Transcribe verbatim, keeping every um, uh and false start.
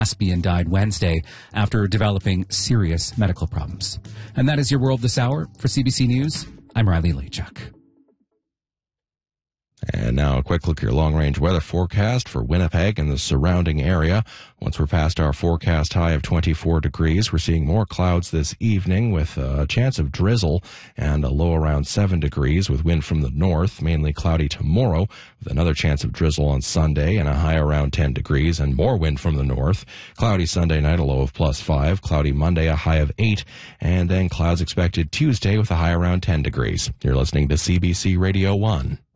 Caspian died Wednesday after developing serious medical problems. And that is your World This Hour. For C B C News, I'm Riley Lachuk. And now a quick look at your long-range weather forecast for Winnipeg and the surrounding area. Once we're past our forecast high of twenty-four degrees, we're seeing more clouds this evening with a chance of drizzle and a low around seven degrees with wind from the north, mainly cloudy tomorrow with another chance of drizzle on Sunday and a high around ten degrees and more wind from the north. Cloudy Sunday night, a low of plus five. Cloudy Monday, a high of eight. And then clouds expected Tuesday with a high around ten degrees. You're listening to C B C Radio one.